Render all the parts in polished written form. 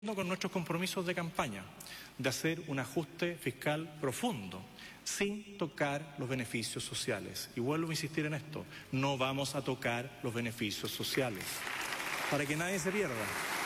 con nuestros compromisos de campaña, de hacer un ajuste fiscal profundo, sin tocar los beneficios sociales. Y vuelvo a insistir en esto, no vamos a tocar los beneficios sociales, para que nadie se pierda.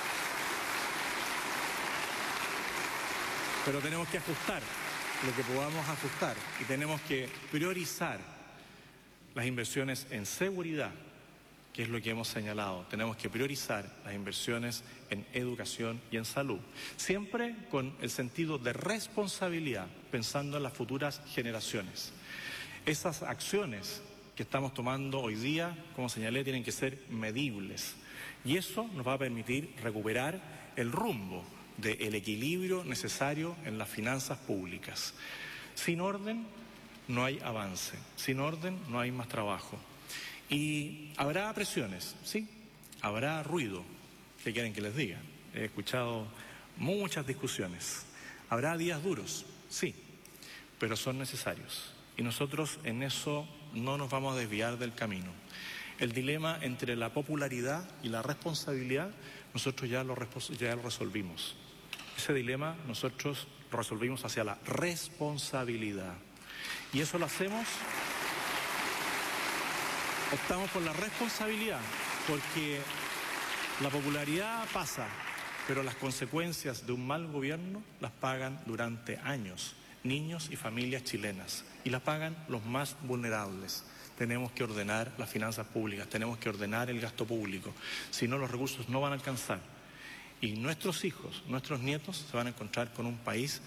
Pero tenemos que ajustar lo que podamos ajustar y tenemos que priorizar las inversiones en seguridad, que es lo que hemos señalado. Tenemos que priorizar las inversiones en educación y en salud, siempre con el sentido de responsabilidad, pensando en las futuras generaciones. Esas acciones que estamos tomando hoy día, como señalé, tienen que ser medibles, y eso nos va a permitir recuperar el rumbo del equilibrio necesario en las finanzas públicas. Sin orden no hay avance, sin orden no hay más trabajo. Y habrá presiones, sí, habrá ruido, ¿qué quieren que les diga? He escuchado muchas discusiones. Habrá días duros, sí, pero son necesarios. Y nosotros en eso no nos vamos a desviar del camino. El dilema entre la popularidad y la responsabilidad, nosotros ya lo resolvimos. Ese dilema nosotros lo resolvimos hacia la responsabilidad. Y eso lo hacemos... Optamos por la responsabilidad, porque la popularidad pasa, pero las consecuencias de un mal gobierno las pagan durante años niños y familias chilenas, y las pagan los más vulnerables. Tenemos que ordenar las finanzas públicas, tenemos que ordenar el gasto público, si no los recursos no van a alcanzar. Y nuestros hijos, nuestros nietos se van a encontrar con un país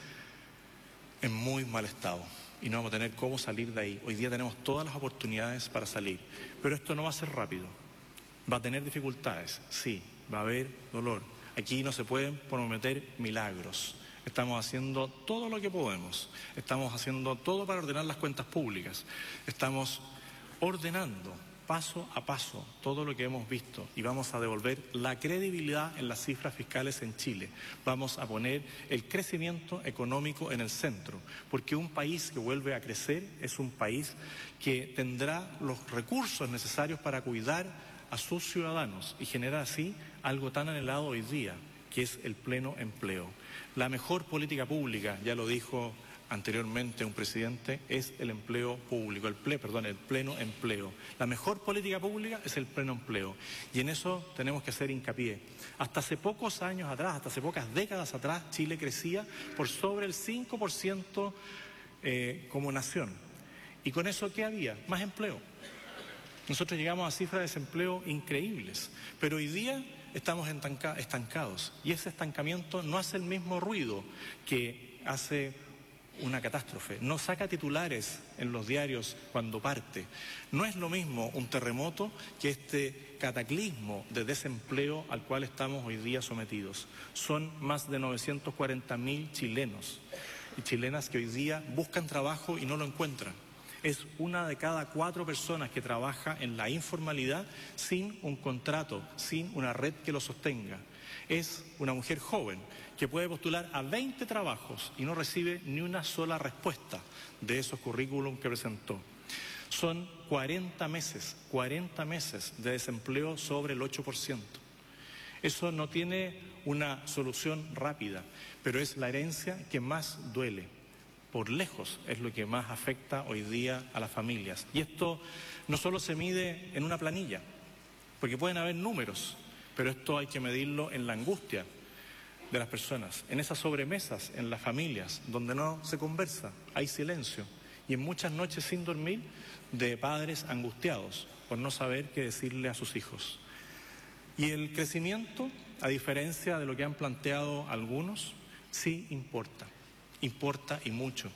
en muy mal estado. Y no vamos a tener cómo salir de ahí. Hoy día tenemos todas las oportunidades para salir, pero esto no va a ser rápido. Va a tener dificultades, sí, va a haber dolor. Aquí no se pueden prometer milagros. Estamos haciendo todo lo que podemos. Estamos haciendo todo para ordenar las cuentas públicas. Estamos ordenando paso a paso todo lo que hemos visto y vamos a devolver la credibilidad en las cifras fiscales en Chile. Vamos a poner el crecimiento económico en el centro, porque un país que vuelve a crecer es un país que tendrá los recursos necesarios para cuidar a sus ciudadanos y generar así algo tan anhelado hoy día, que es el pleno empleo. La mejor política pública, ya lo dijo anteriormente un presidente, es el empleo público, el pleno empleo. La mejor política pública es el pleno empleo, y en eso tenemos que hacer hincapié. Hasta hace pocos años atrás, hasta hace pocas décadas atrás, Chile crecía por sobre el 5% como nación. ¿Y con eso qué había? Más empleo. Nosotros llegamos a cifras de desempleo increíbles, pero hoy día estamos estancados, y ese estancamiento no hace el mismo ruido que hace una catástrofe, no saca titulares en los diarios cuando parte. No es lo mismo un terremoto que este cataclismo de desempleo al cual estamos hoy día sometidos. Son más de 940.000 chilenos y chilenas que hoy día buscan trabajo y no lo encuentran. Es 1 de cada 4 personas que trabaja en la informalidad sin un contrato, sin una red que lo sostenga. Es una mujer joven que puede postular a 20 trabajos y no recibe ni una sola respuesta de esos currículum que presentó. Son 40 meses de desempleo sobre el 8%. Eso no tiene una solución rápida, pero es la herencia que más duele. Por lejos es lo que más afecta hoy día a las familias. Y esto no solo se mide en una planilla, porque pueden haber números, pero esto hay que medirlo en la angustia de las personas, en esas sobremesas, en las familias, donde no se conversa, hay silencio, y en muchas noches sin dormir de padres angustiados por no saber qué decirle a sus hijos. Y el crecimiento, a diferencia de lo que han planteado algunos, sí importa y mucho.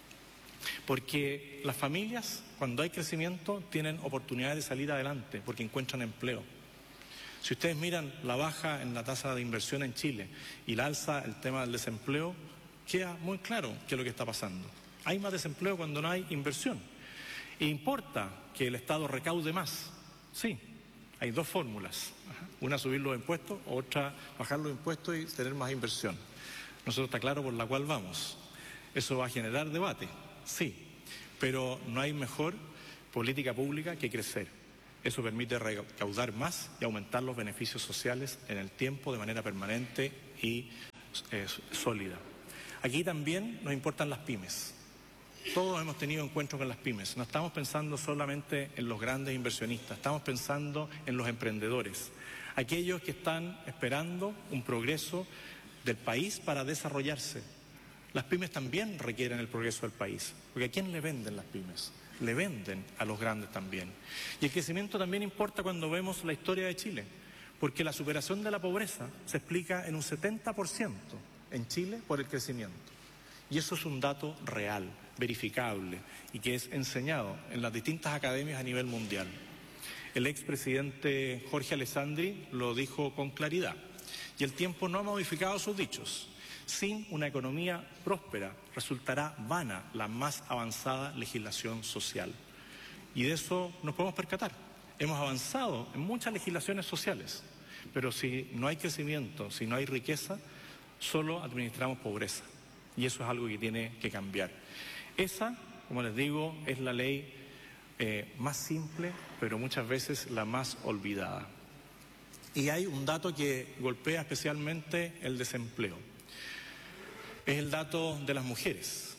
Porque las familias, cuando hay crecimiento, tienen oportunidades de salir adelante, porque encuentran empleo. Si ustedes miran la baja en la tasa de inversión en Chile y la alza el tema del desempleo, queda muy claro qué es lo que está pasando. Hay más desempleo cuando no hay inversión. E importa que el Estado recaude más. Sí, hay 2 fórmulas. Una, subir los impuestos, otra, bajar los impuestos y tener más inversión. Nosotros está claro por la cual vamos. Eso va a generar debate, sí, pero no hay mejor política pública que crecer. Eso permite recaudar más y aumentar los beneficios sociales en el tiempo de manera permanente y sólida. Aquí también nos importan las pymes. Todos hemos tenido encuentros con las pymes. No estamos pensando solamente en los grandes inversionistas, estamos pensando en los emprendedores, aquellos que están esperando un progreso del país para desarrollarse. Las pymes también requieren el progreso del país, porque ¿a quién le venden las pymes? Le venden a los grandes también. Y el crecimiento también importa cuando vemos la historia de Chile, porque la superación de la pobreza se explica en un 70% en Chile por el crecimiento. Y eso es un dato real, verificable, y que es enseñado en las distintas academias a nivel mundial. El expresidente Jorge Alessandri lo dijo con claridad, y el tiempo no ha modificado sus dichos. Sin una economía próspera resultará vana la más avanzada legislación social. Y de eso nos podemos percatar. Hemos avanzado en muchas legislaciones sociales, pero si no hay crecimiento, si no hay riqueza, solo administramos pobreza. Y eso es algo que tiene que cambiar. Esa, como les digo, es la ley más simple, pero muchas veces la más olvidada. Y hay un dato que golpea especialmente el desempleo. Es el dato de las mujeres.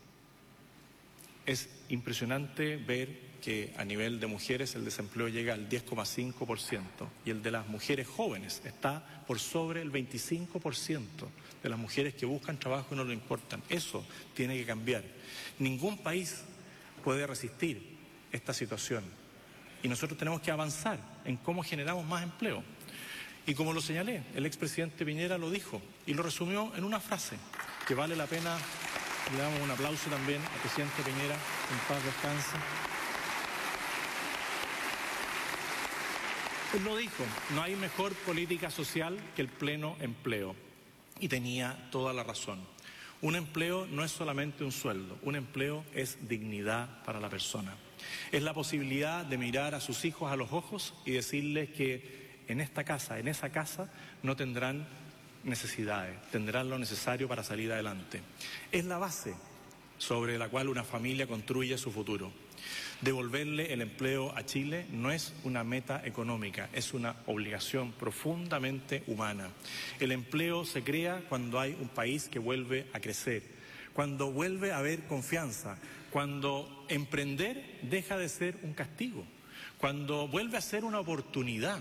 Es impresionante ver que a nivel de mujeres el desempleo llega al 10,5% y el de las mujeres jóvenes está por sobre el 25% de las mujeres que buscan trabajo y no lo importan. Eso tiene que cambiar. Ningún país puede resistir esta situación y nosotros tenemos que avanzar en cómo generamos más empleo. Y como lo señalé, el expresidente Piñera lo dijo y lo resumió en una frase que vale la pena. Le damos un aplauso también al presidente Piñera, en paz descanse. Él lo dijo, no hay mejor política social que el pleno empleo. Y tenía toda la razón. Un empleo no es solamente un sueldo, un empleo es dignidad para la persona. Es la posibilidad de mirar a sus hijos a los ojos y decirles que en esta casa, en esa casa, no tendrán necesidades, tendrán lo necesario para salir adelante. Es la base sobre la cual una familia construye su futuro. Devolverle el empleo a Chile no es una meta económica, es una obligación profundamente humana. El empleo se crea cuando hay un país que vuelve a crecer, cuando vuelve a haber confianza, cuando emprender deja de ser un castigo, cuando vuelve a ser una oportunidad.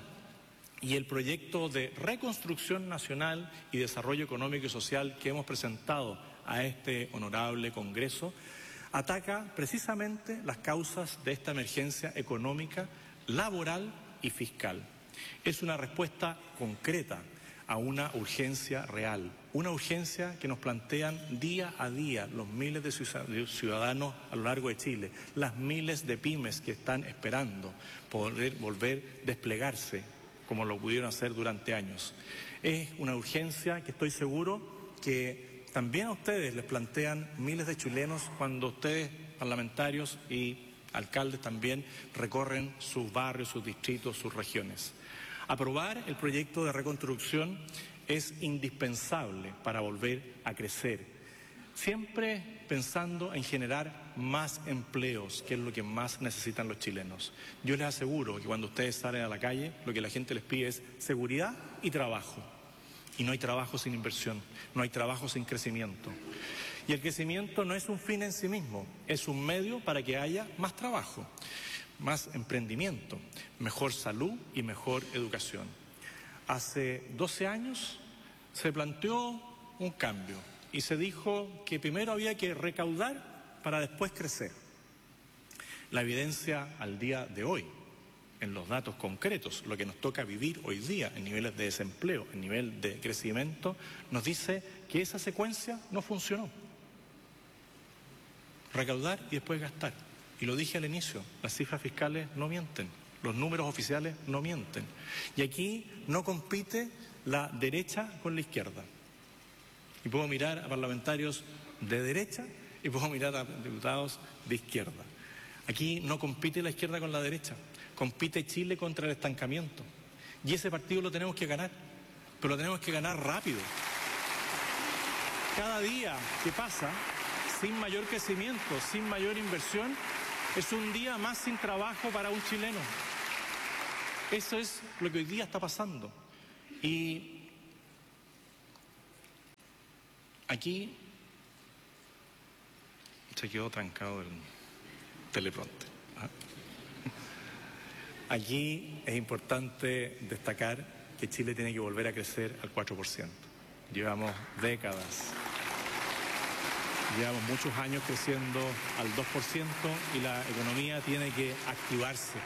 Y el proyecto de reconstrucción nacional y desarrollo económico y social que hemos presentado a este honorable Congreso ataca precisamente las causas de esta emergencia económica, laboral y fiscal. Es una respuesta concreta a una urgencia real, una urgencia que nos plantean día a día los miles de ciudadanos a lo largo de Chile, las miles de pymes que están esperando poder volver a desplegarse como lo pudieron hacer durante años. Es una urgencia que estoy seguro que también a ustedes les plantean miles de chilenos cuando ustedes, parlamentarios y alcaldes también, recorren sus barrios, sus distritos, sus regiones. Aprobar el proyecto de reconstrucción es indispensable para volver a crecer, siempre pensando en generar más empleos, que es lo que más necesitan los chilenos. Yo les aseguro que cuando ustedes salen a la calle, lo que la gente les pide es seguridad y trabajo. Y no hay trabajo sin inversión, no hay trabajo sin crecimiento. Y el crecimiento no es un fin en sí mismo, es un medio para que haya más trabajo, más emprendimiento, mejor salud y mejor educación. Hace 12 años se planteó un cambio y se dijo que primero había que recaudar para después crecer. La evidencia al día de hoy, en los datos concretos, lo que nos toca vivir hoy día en niveles de desempleo, en nivel de crecimiento, nos dice que esa secuencia no funcionó. Recaudar y después gastar. Y lo dije al inicio, las cifras fiscales no mienten, los números oficiales no mienten. Y aquí no compite la derecha con la izquierda. Y puedo mirar a parlamentarios de derecha y puedo mirar a diputados de izquierda. Aquí no compite la izquierda con la derecha, compite Chile contra el estancamiento. Y ese partido lo tenemos que ganar, pero lo tenemos que ganar rápido. Cada día que pasa sin mayor crecimiento, sin mayor inversión, es un día más sin trabajo para un chileno. Eso es lo que hoy día está pasando. Y Aquí se quedó trancado el teleprompter. Aquí es importante destacar que Chile tiene que volver a crecer al 4%. Llevamos décadas, llevamos muchos años creciendo al 2% y la economía tiene que activarse.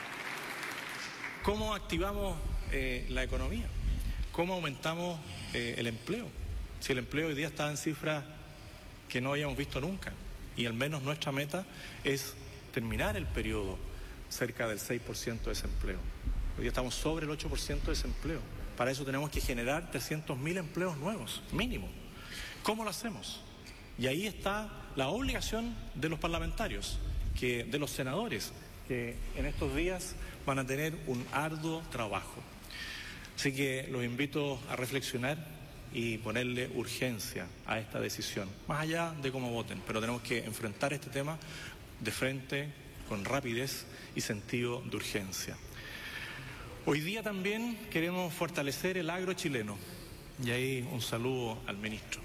¿Cómo activamos la economía? ¿Cómo aumentamos el empleo? Si el empleo hoy día está en cifras que no habíamos visto nunca, y al menos nuestra meta es terminar el periodo cerca del 6% de desempleo. Hoy día estamos sobre el 8% de desempleo. Para eso tenemos que generar 300.000 empleos nuevos, mínimo. ¿Cómo lo hacemos? Y ahí está la obligación de los parlamentarios, de los senadores, que en estos días van a tener un arduo trabajo. Así que los invito a reflexionar y ponerle urgencia a esta decisión, más allá de cómo voten, pero tenemos que enfrentar este tema de frente, con rapidez y sentido de urgencia. Hoy día también queremos fortalecer el agro chileno, y ahí un saludo al ministro,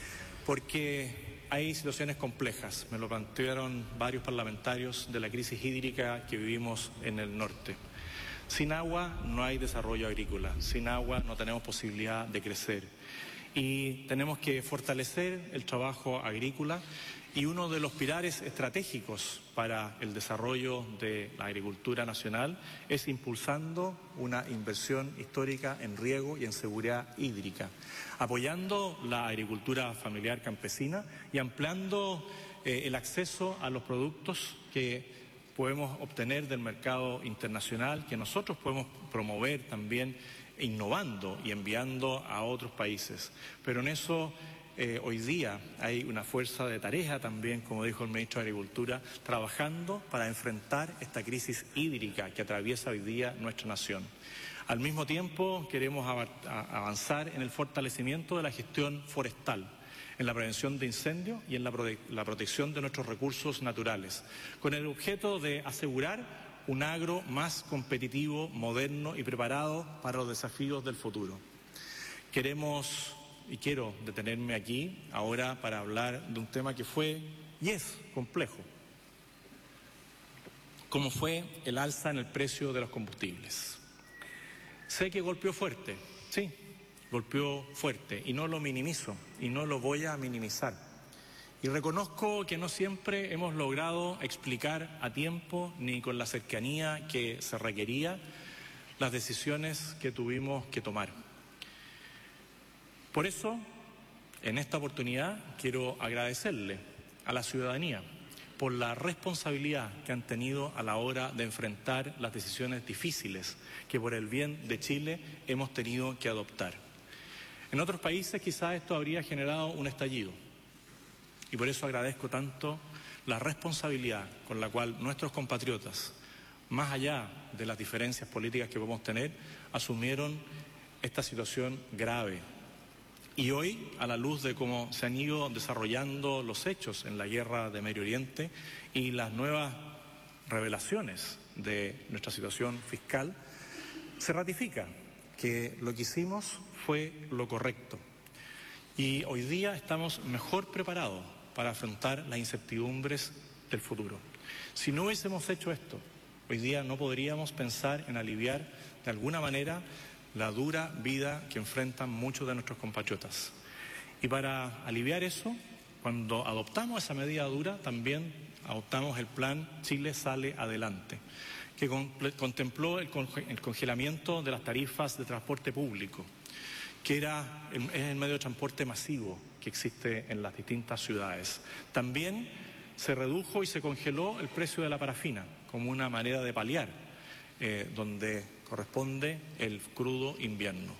porque hay situaciones complejas, me lo plantearon varios parlamentarios, de la crisis hídrica que vivimos en el norte. Sin agua no hay desarrollo agrícola, sin agua no tenemos posibilidad de crecer y tenemos que fortalecer el trabajo agrícola, y uno de los pilares estratégicos para el desarrollo de la agricultura nacional es impulsando una inversión histórica en riego y en seguridad hídrica, apoyando la agricultura familiar campesina y ampliando el acceso a los productos que podemos obtener del mercado internacional, que nosotros podemos promover también innovando y enviando a otros países. Pero en eso hoy día hay una fuerza de tarea también, como dijo el ministro de Agricultura, trabajando para enfrentar esta crisis hídrica que atraviesa hoy día nuestra nación. Al mismo tiempo queremos avanzar en el fortalecimiento de la gestión forestal, en la prevención de incendios y en la protección de nuestros recursos naturales, con el objeto de asegurar un agro más competitivo, moderno y preparado para los desafíos del futuro. Quiero detenerme aquí ahora para hablar de un tema que fue y es complejo, como fue el alza en el precio de los combustibles. Sé que golpeó fuerte, sí, golpeó fuerte, y no lo minimizo y no lo voy a minimizar. Y reconozco que no siempre hemos logrado explicar a tiempo ni con la cercanía que se requería las decisiones que tuvimos que tomar. Por eso, en esta oportunidad, quiero agradecerle a la ciudadanía por la responsabilidad que han tenido a la hora de enfrentar las decisiones difíciles que por el bien de Chile hemos tenido que adoptar. En otros países quizás esto habría generado un estallido, y por eso agradezco tanto la responsabilidad con la cual nuestros compatriotas, más allá de las diferencias políticas que podemos tener, asumieron esta situación grave. Y hoy, a la luz de cómo se han ido desarrollando los hechos en la guerra de Medio Oriente y las nuevas revelaciones de nuestra situación fiscal, se ratifica que lo que hicimos fue lo correcto. Y hoy día estamos mejor preparados para afrontar las incertidumbres del futuro. Si no hubiésemos hecho esto, hoy día no podríamos pensar en aliviar de alguna manera la dura vida que enfrentan muchos de nuestros compatriotas. Y para aliviar eso, cuando adoptamos esa medida dura, también adoptamos el plan Chile Sale Adelante, que contempló el congelamiento de las tarifas de transporte público, que es el medio de transporte masivo que existe en las distintas ciudades. También se redujo y se congeló el precio de la parafina como una manera de paliar donde corresponde el crudo invierno.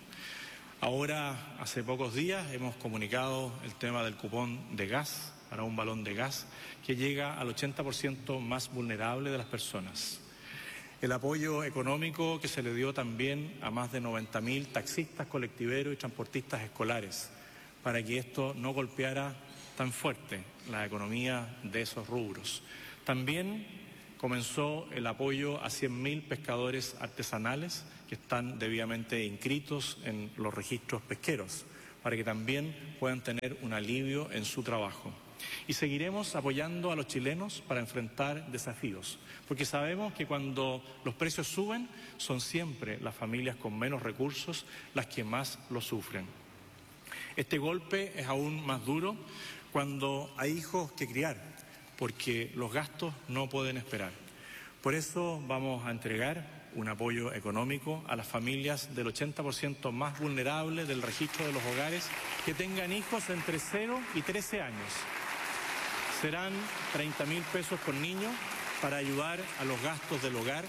Ahora, hace pocos días, hemos comunicado el tema del cupón de gas para un balón de gas que llega al 80% más vulnerable de las personas. El apoyo económico que se le dio también a más de 90.000 taxistas, colectiveros y transportistas escolares, para que esto no golpeara tan fuerte la economía de esos rubros. También comenzó el apoyo a 100.000 pescadores artesanales que están debidamente inscritos en los registros pesqueros, para que también puedan tener un alivio en su trabajo. Y seguiremos apoyando a los chilenos para enfrentar desafíos, porque sabemos que cuando los precios suben, son siempre las familias con menos recursos las que más lo sufren. Este golpe es aún más duro cuando hay hijos que criar, porque los gastos no pueden esperar. Por eso vamos a entregar un apoyo económico a las familias del 80% más vulnerables del registro de los hogares que tengan hijos entre 0 y 13 años. Serán 30.000 pesos por niño para ayudar a los gastos del hogar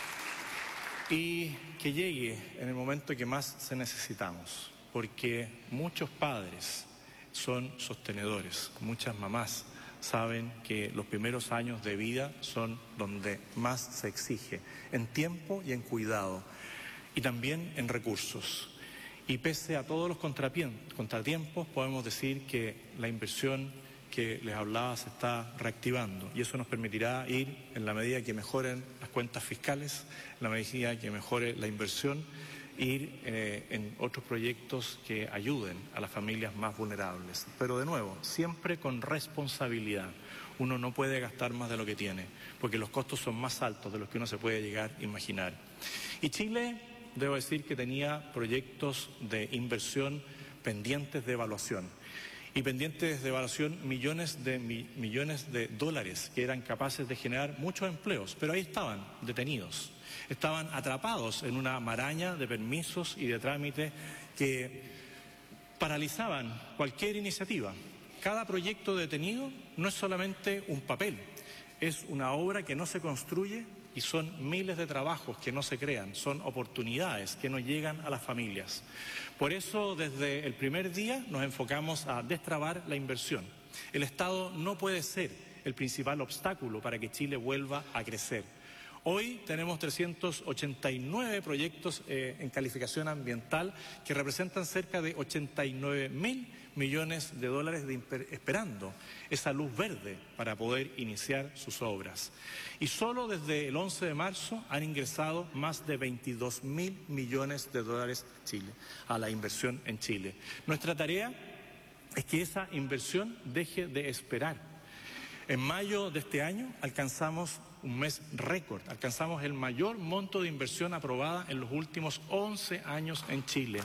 y que llegue en el momento que más se necesitamos, porque muchos padres son sostenedores, muchas mamás saben que los primeros años de vida son donde más se exige, en tiempo y en cuidado, y también en recursos. Y pese a todos los contratiempos, podemos decir que la inversión que les hablaba se está reactivando, y eso nos permitirá ir, en la medida que mejoren las cuentas fiscales, en la medida que mejore la inversión, ir en otros proyectos que ayuden a las familias más vulnerables. Pero de nuevo, siempre con responsabilidad. Uno no puede gastar más de lo que tiene, porque los costos son más altos de los que uno se puede llegar a imaginar. Y Chile, debo decir que tenía proyectos de inversión pendientes de evaluación. Y pendientes de evaluación millones de dólares que eran capaces de generar muchos empleos, pero ahí estaban detenidos. Estaban atrapados en una maraña de permisos y de trámites que paralizaban cualquier iniciativa. Cada proyecto detenido no es solamente un papel, es una obra que no se construye y son miles de trabajos que no se crean, son oportunidades que no llegan a las familias. Por eso, desde el primer día nos enfocamos a destrabar la inversión. El Estado no puede ser el principal obstáculo para que Chile vuelva a crecer. Hoy tenemos 389 proyectos en calificación ambiental que representan cerca de 89.000 millones de dólares esperando esa luz verde para poder iniciar sus obras. Y solo desde el 11 de marzo han ingresado más de 22.000 millones de dólares a Chile, a la inversión en Chile. Nuestra tarea es que esa inversión deje de esperar. En mayo de este año alcanzamos un mes récord, alcanzamos el mayor monto de inversión aprobada en los últimos 11 años en Chile.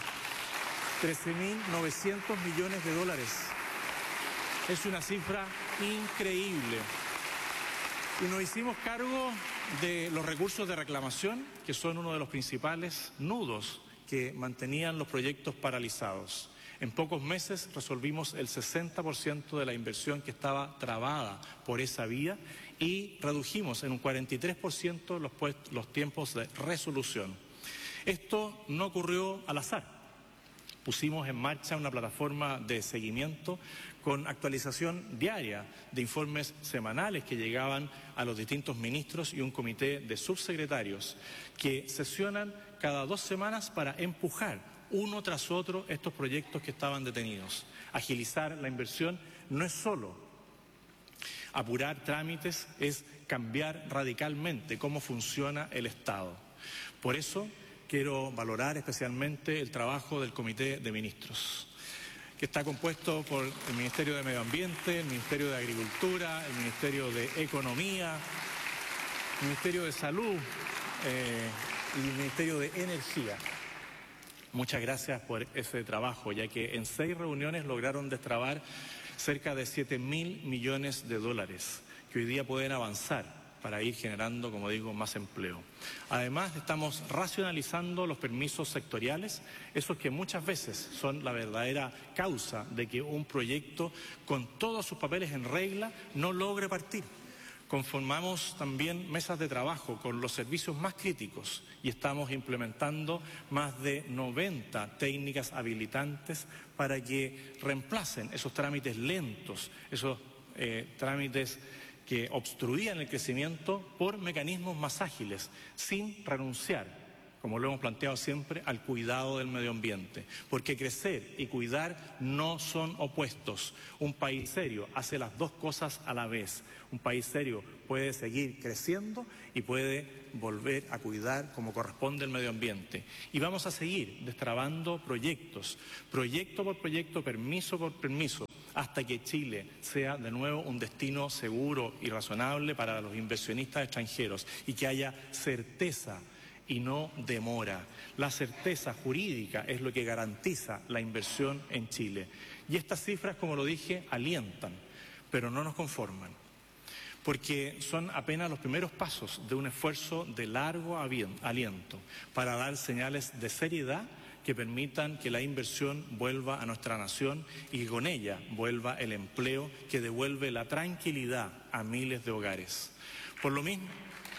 13.900 millones de dólares. Es una cifra increíble. Y nos hicimos cargo de los recursos de reclamación, que son uno de los principales nudos que mantenían los proyectos paralizados. En pocos meses resolvimos el 60% de la inversión que estaba trabada por esa vía y redujimos en un 43% los tiempos de resolución. Esto no ocurrió al azar. Pusimos en marcha una plataforma de seguimiento con actualización diaria de informes semanales que llegaban a los distintos ministros y un comité de subsecretarios que sesionan cada 2 semanas para empujar uno tras otro estos proyectos que estaban detenidos. Agilizar la inversión no es solo apurar trámites, es cambiar radicalmente cómo funciona el Estado. Por eso quiero valorar especialmente el trabajo del Comité de Ministros, que está compuesto por el Ministerio de Medio Ambiente, el Ministerio de Agricultura, el Ministerio de Economía, el Ministerio de Salud y el Ministerio de Energía. Muchas gracias por ese trabajo, ya que en 6 reuniones lograron destrabar cerca de 7.000 millones de dólares que hoy día pueden avanzar para ir generando, como digo, más empleo. Además, estamos racionalizando los permisos sectoriales, esos que muchas veces son la verdadera causa de que un proyecto con todos sus papeles en regla no logre partir. Conformamos también mesas de trabajo con los servicios más críticos y estamos implementando más de 90 técnicas habilitantes para que reemplacen esos trámites lentos, esos trámites que obstruían el crecimiento por mecanismos más ágiles, sin renunciar como lo hemos planteado siempre, al cuidado del medio ambiente, porque crecer y cuidar no son opuestos. Un país serio hace las dos cosas a la vez. Un país serio puede seguir creciendo y puede volver a cuidar como corresponde el medio ambiente. Y vamos a seguir destrabando proyectos, proyecto por proyecto, permiso por permiso, hasta que Chile sea de nuevo un destino seguro y razonable para los inversionistas extranjeros y que haya certeza y no demora. La certeza jurídica es lo que garantiza la inversión en Chile. Y estas cifras, como lo dije, alientan, pero no nos conforman, porque son apenas los primeros pasos de un esfuerzo de largo aliento para dar señales de seriedad que permitan que la inversión vuelva a nuestra nación y que con ella vuelva el empleo que devuelve la tranquilidad a miles de hogares. Por lo mismo,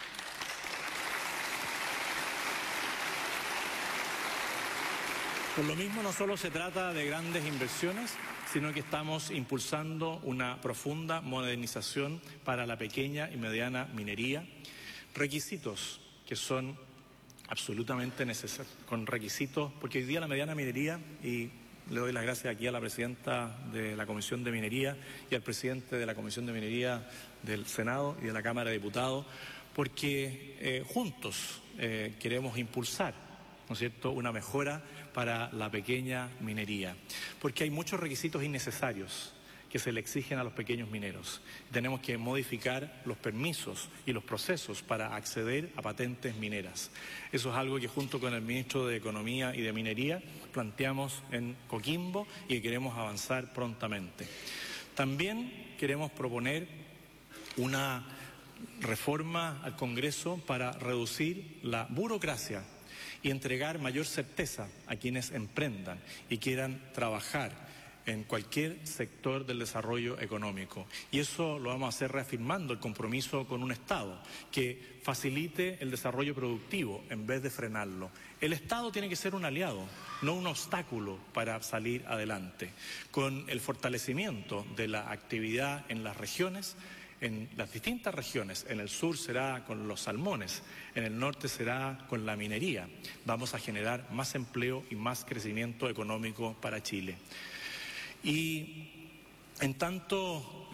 no solo se trata de grandes inversiones, sino que estamos impulsando una profunda modernización para la pequeña y mediana minería, requisitos que son absolutamente necesarios, con requisitos, porque hoy día la mediana minería, y le doy las gracias aquí a la presidenta de la Comisión de Minería y al presidente de la Comisión de Minería del Senado y de la Cámara de Diputados, porque juntos queremos impulsar, ¿no es cierto?, una mejora para la pequeña minería, porque hay muchos requisitos innecesarios que se le exigen a los pequeños mineros. Tenemos que modificar los permisos y los procesos para acceder a patentes mineras. Eso es algo que junto con el ministro de Economía y de Minería planteamos en Coquimbo y que queremos avanzar prontamente. También queremos proponer una reforma al Congreso para reducir la burocracia y entregar mayor certeza a quienes emprendan y quieran trabajar en cualquier sector del desarrollo económico. Y eso lo vamos a hacer reafirmando el compromiso con un Estado que facilite el desarrollo productivo en vez de frenarlo. El Estado tiene que ser un aliado, no un obstáculo para salir adelante. Con el fortalecimiento de la actividad en las regiones, en las distintas regiones, en el sur será con los salmones, en el norte será con la minería. Vamos a generar más empleo y más crecimiento económico para Chile. Y en tanto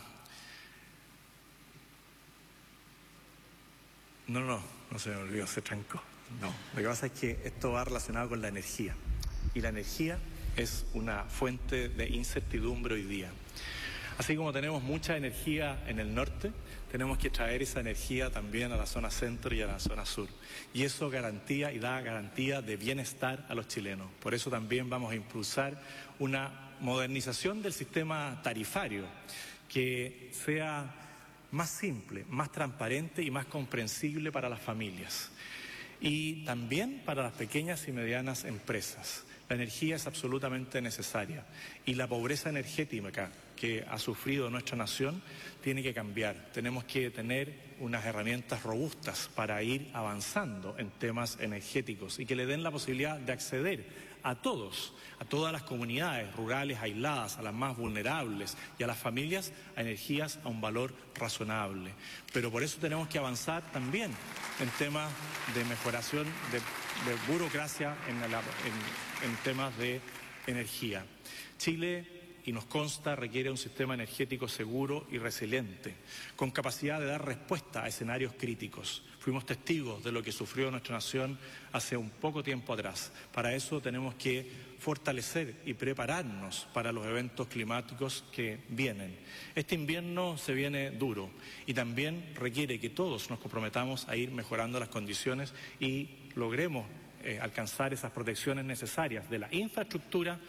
No se me olvidó, se trancó. No, lo que pasa es que esto va relacionado con la energía. Y la energía es una fuente de incertidumbre hoy día. Así como tenemos mucha energía en el norte, tenemos que traer esa energía también a la zona centro y a la zona sur. Y eso garantía y da garantía de bienestar a los chilenos. Por eso también vamos a impulsar una modernización del sistema tarifario que sea más simple, más transparente y más comprensible para las familias. Y también para las pequeñas y medianas empresas. La energía es absolutamente necesaria y la pobreza energética que ha sufrido nuestra nación tiene que cambiar. Tenemos que tener unas herramientas robustas para ir avanzando en temas energéticos y que le den la posibilidad de acceder a todos, a todas las comunidades rurales aisladas, a las más vulnerables y a las familias, a energías a un valor razonable. Pero por eso tenemos que avanzar también en temas de mejoración de burocracia en temas de energía. Chile, y nos consta, requiere un sistema energético seguro y resiliente, con capacidad de dar respuesta a escenarios críticos. Fuimos testigos de lo que sufrió nuestra nación hace un poco tiempo atrás. Para eso tenemos que fortalecer y prepararnos para los eventos climáticos que vienen. Este invierno se viene duro y también requiere que todos nos comprometamos a ir mejorando las condiciones y logremos alcanzar esas protecciones necesarias de la infraestructura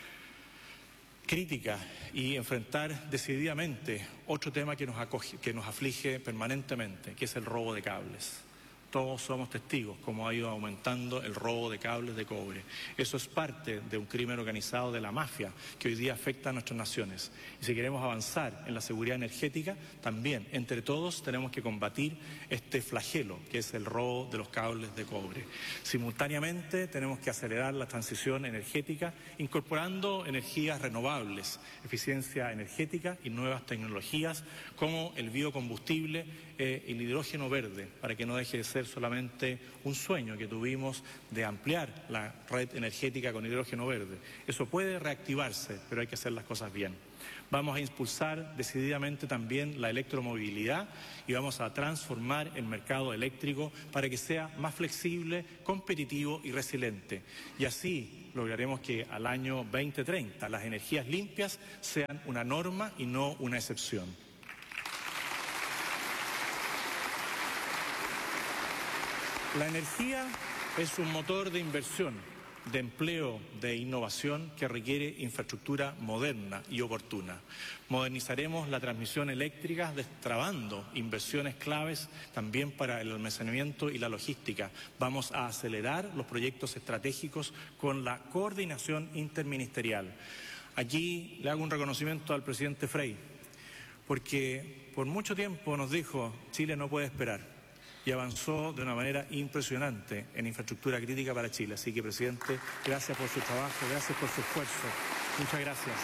crítica y enfrentar decididamente otro tema que nos aflige permanentemente, que es el robo de cables. Todos somos testigos cómo ha ido aumentando el robo de cables de cobre. Eso es parte de un crimen organizado de la mafia que hoy día afecta a nuestras naciones. Y si queremos avanzar en la seguridad energética, también entre todos tenemos que combatir este flagelo que es el robo de los cables de cobre. Simultáneamente tenemos que acelerar la transición energética incorporando energías renovables, eficiencia energética y nuevas tecnologías como el biocombustible y el hidrógeno verde, para que no deje de ser ser solamente un sueño que tuvimos de ampliar la red energética con hidrógeno verde. Eso puede reactivarse, pero hay que hacer las cosas bien. Vamos a impulsar decididamente también la electromovilidad y vamos a transformar el mercado eléctrico para que sea más flexible, competitivo y resiliente. Y así lograremos que al año 2030 las energías limpias sean una norma y no una excepción. La energía es un motor de inversión, de empleo, de innovación que requiere infraestructura moderna y oportuna. Modernizaremos la transmisión eléctrica destrabando inversiones claves también para el almacenamiento y la logística. Vamos a acelerar los proyectos estratégicos con la coordinación interministerial. Aquí le hago un reconocimiento al presidente Frey, porque por mucho tiempo nos dijo Chile no puede esperar. Y avanzó de una manera impresionante en infraestructura crítica para Chile. Así que, presidente, gracias por su trabajo, gracias por su esfuerzo. Muchas gracias.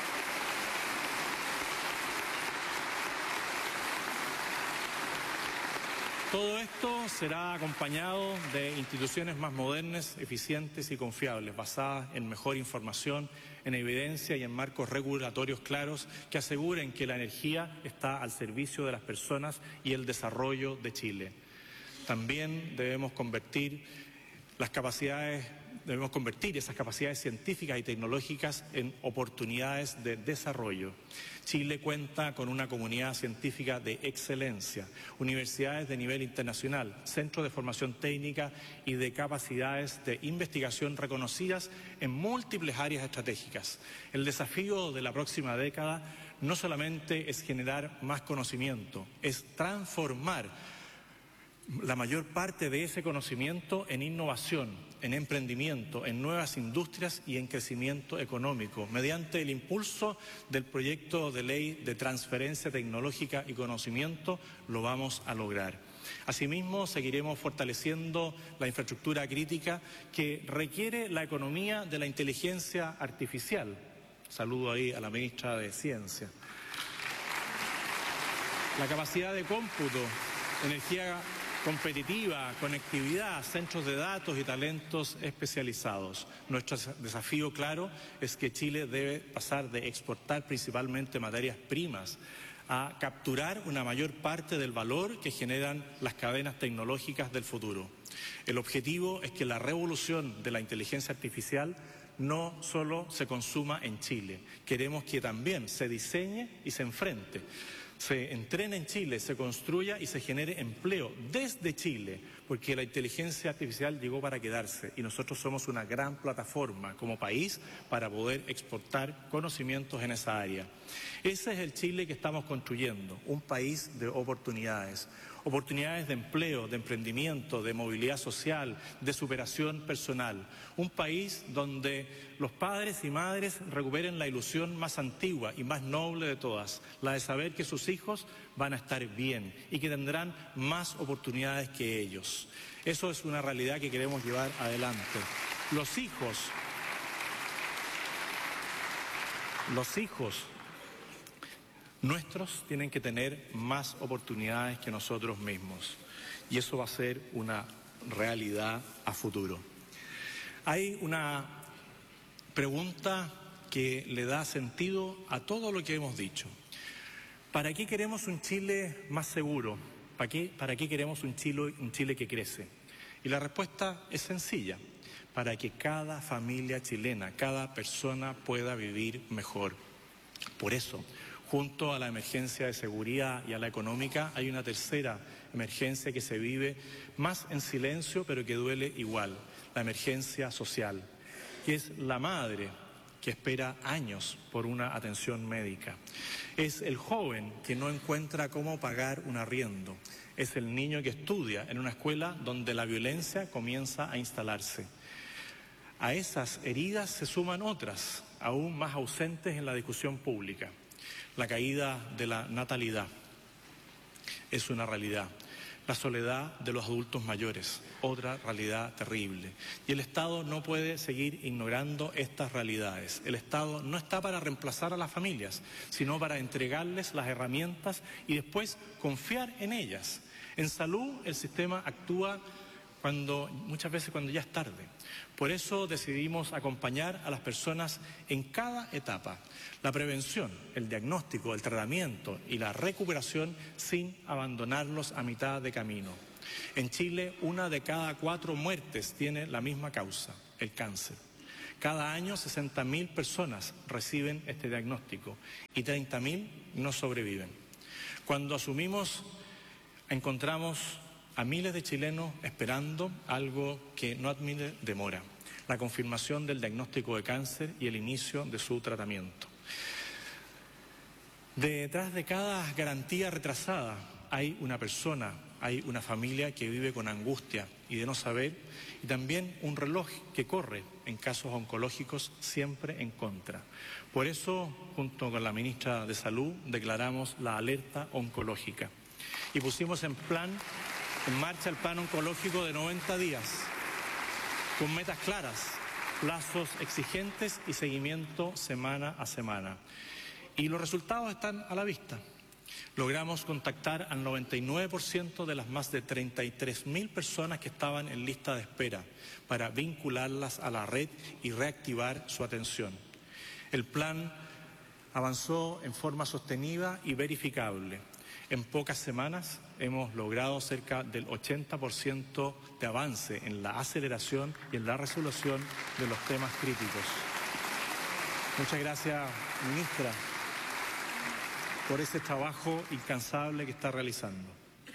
Todo esto será acompañado de instituciones más modernas, eficientes y confiables, basadas en mejor información, en evidencia y en marcos regulatorios claros que aseguren que la energía está al servicio de las personas y el desarrollo de Chile. También debemos convertir esas capacidades científicas y tecnológicas en oportunidades de desarrollo. Chile cuenta con una comunidad científica de excelencia, universidades de nivel internacional, centros de formación técnica y de capacidades de investigación reconocidas en múltiples áreas estratégicas. El desafío de la próxima década no solamente es generar más conocimiento, es transformar la mayor parte de ese conocimiento en innovación, en emprendimiento, en nuevas industrias y en crecimiento económico, mediante el impulso del proyecto de ley de transferencia tecnológica y conocimiento, lo vamos a lograr. Asimismo, seguiremos fortaleciendo la infraestructura crítica que requiere la economía de la inteligencia artificial. Saludo ahí a la ministra de Ciencia. La capacidad de cómputo, energía competitiva, conectividad, centros de datos y talentos especializados. Nuestro desafío claro es que Chile debe pasar de exportar principalmente materias primas a capturar una mayor parte del valor que generan las cadenas tecnológicas del futuro. El objetivo es que la revolución de la inteligencia artificial no solo se consuma en Chile, queremos que también se diseñe y se enfrente. Se entrene en Chile, se construya y se genere empleo desde Chile, porque la inteligencia artificial llegó para quedarse y nosotros somos una gran plataforma como país para poder exportar conocimientos en esa área. Ese es el Chile que estamos construyendo, un país de oportunidades. Oportunidades de empleo, de emprendimiento, de movilidad social, de superación personal. Un país donde los padres y madres recuperen la ilusión más antigua y más noble de todas, la de saber que sus hijos van a estar bien y que tendrán más oportunidades que ellos. Eso es una realidad que queremos llevar adelante. Los hijos nuestros tienen que tener más oportunidades que nosotros mismos y eso va a ser una realidad a futuro. Hay una pregunta que le da sentido a todo lo que hemos dicho. ¿Para qué queremos un Chile más seguro? ¿Para qué queremos un Chile que crece? Y la respuesta es sencilla: para que cada familia chilena, cada persona pueda vivir mejor. Por eso, junto a la emergencia de seguridad y a la económica, hay una tercera emergencia que se vive más en silencio, pero que duele igual: la emergencia social, que es la madre que espera años por una atención médica. Es el joven que no encuentra cómo pagar un arriendo. Es el niño que estudia en una escuela donde la violencia comienza a instalarse. A esas heridas se suman otras, aún más ausentes en la discusión pública. La caída de la natalidad es una realidad. La soledad de los adultos mayores, otra realidad terrible. Y el Estado no puede seguir ignorando estas realidades. El Estado no está para reemplazar a las familias, sino para entregarles las herramientas y después confiar en ellas. En salud, el sistema actúa muchas veces cuando ya es tarde. Por eso decidimos acompañar a las personas en cada etapa, la prevención, el diagnóstico, el tratamiento y la recuperación sin abandonarlos a mitad de camino. En Chile, 1 de cada 4 muertes tiene la misma causa, el cáncer. Cada año 60.000 personas reciben este diagnóstico y 30.000 no sobreviven. Cuando asumimos, encontramos a miles de chilenos esperando algo que no admite demora, la confirmación del diagnóstico de cáncer y el inicio de su tratamiento. Detrás de cada garantía retrasada hay una persona, hay una familia que vive con angustia y de no saber, y también un reloj que corre en casos oncológicos siempre en contra. Por eso, junto con la ministra de Salud, declaramos la alerta oncológica y pusimos en marcha el plan oncológico de 90 días, con metas claras, plazos exigentes y seguimiento semana a semana. Y los resultados están a la vista. Logramos contactar al 99% de las más de 33.000 personas que estaban en lista de espera para vincularlas a la red y reactivar su atención. El plan avanzó en forma sostenida y verificable. En pocas semanas hemos logrado cerca del 80% de avance en la aceleración y en la resolución de los temas críticos. Muchas gracias, ministra, por ese trabajo incansable que está realizando.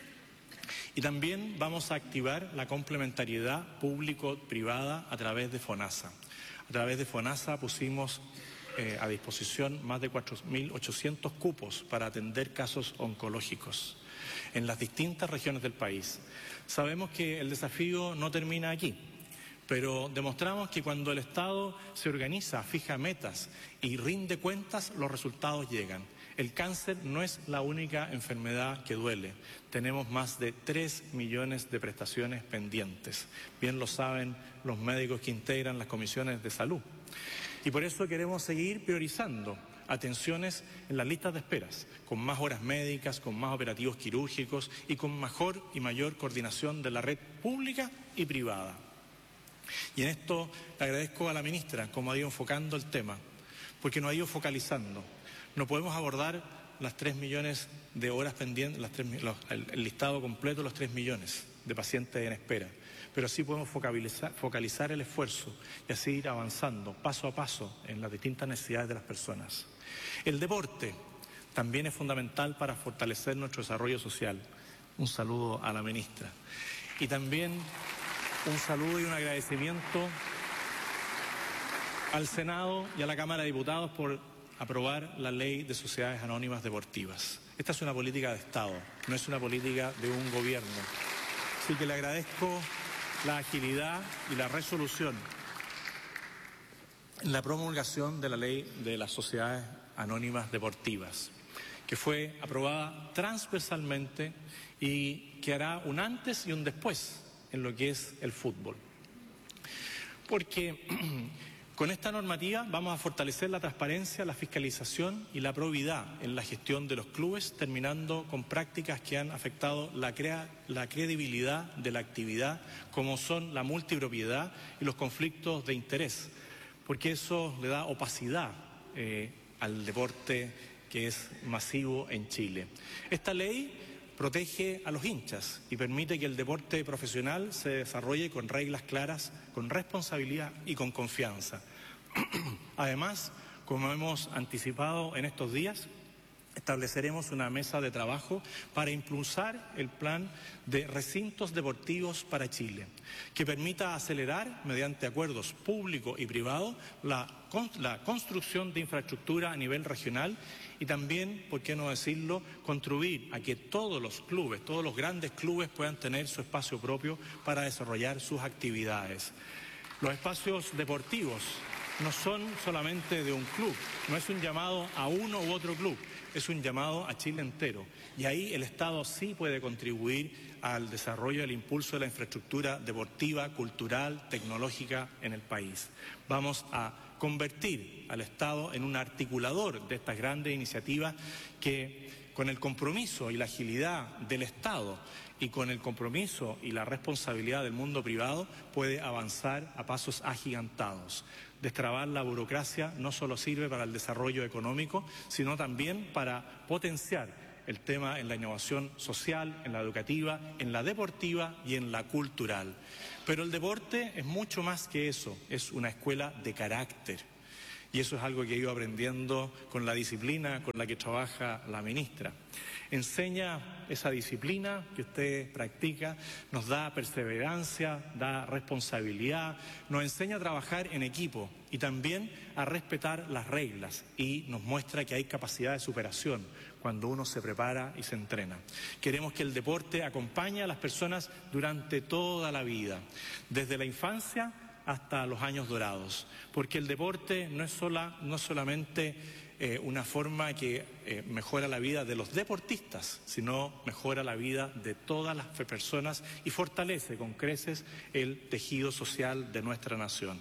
Y también vamos a activar la complementariedad público-privada a través de FONASA. A través de FONASA pusimos a disposición más de 4.800 cupos para atender casos oncológicos en las distintas regiones del país. Sabemos que el desafío no termina aquí, pero demostramos que cuando el Estado se organiza, fija metas y rinde cuentas, los resultados llegan. El cáncer no es la única enfermedad que duele. Tenemos más de 3 millones de prestaciones pendientes. Bien lo saben los médicos que integran las comisiones de salud. Y por eso queremos seguir priorizando atenciones en las listas de esperas, con más horas médicas, con más operativos quirúrgicos y con mejor y mayor coordinación de la red pública y privada. Y en esto le agradezco a la ministra cómo ha ido enfocando el tema, porque nos ha ido focalizando. No podemos abordar las 3 millones de horas pendientes, el listado completo de los 3 millones de pacientes en espera, pero sí podemos focalizar el esfuerzo y así ir avanzando paso a paso en las distintas necesidades de las personas. El deporte también es fundamental para fortalecer nuestro desarrollo social. Un saludo a la ministra. Y también un saludo y un agradecimiento al Senado y a la Cámara de Diputados por aprobar la Ley de Sociedades Anónimas Deportivas. Esta es una política de Estado, no es una política de un gobierno. Así que le agradezco la agilidad y la resolución en la promulgación de la Ley de las Sociedades Anónimas Deportivas, que fue aprobada transversalmente y que hará un antes y un después en lo que es el fútbol. Porque con esta normativa vamos a fortalecer la transparencia, la fiscalización y la probidad en la gestión de los clubes, terminando con prácticas que han afectado la credibilidad de la actividad, como son la multipropiedad y los conflictos de interés, porque eso le da opacidad al deporte que es masivo en Chile. Esta ley protege a los hinchas y permite que el deporte profesional se desarrolle con reglas claras, con responsabilidad y con confianza. Además, como hemos anticipado en estos días, estableceremos una mesa de trabajo para impulsar el plan de recintos deportivos para Chile, que permita acelerar, mediante acuerdos público y privado, la construcción de infraestructura a nivel regional y también, por qué no decirlo, contribuir a que todos los clubes, todos los grandes clubes puedan tener su espacio propio para desarrollar sus actividades. Los espacios deportivos no son solamente de un club, no es un llamado a uno u otro club, es un llamado a Chile entero. Y ahí el Estado sí puede contribuir al desarrollo y al impulso de la infraestructura deportiva, cultural, tecnológica en el país. Vamos a convertir al Estado en un articulador de estas grandes iniciativas que con el compromiso y la agilidad del Estado y con el compromiso y la responsabilidad del mundo privado, puede avanzar a pasos agigantados. Destrabar la burocracia no solo sirve para el desarrollo económico, sino también para potenciar el tema en la innovación social, en la educativa, en la deportiva y en la cultural. Pero el deporte es mucho más que eso, es una escuela de carácter. Y eso es algo que he ido aprendiendo con la disciplina con la que trabaja la ministra. Enseña esa disciplina que usted practica, nos da perseverancia, da responsabilidad, nos enseña a trabajar en equipo y también a respetar las reglas y nos muestra que hay capacidad de superación cuando uno se prepara y se entrena. Queremos que el deporte acompañe a las personas durante toda la vida, desde la infancia hasta los años dorados, porque el deporte no es solamente una forma que mejora la vida de los deportistas, sino mejora la vida de todas las personas y fortalece con creces el tejido social de nuestra nación.